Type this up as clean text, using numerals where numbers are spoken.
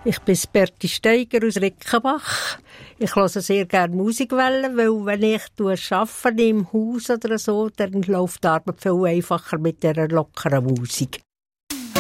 Ich bin Berti Steiger aus Rickenbach. Ich höre sehr gerne Musikwellen, weil wenn ich arbeite im Haus oder so, dann läuft die Arbeit viel einfacher mit dieser lockeren Musik.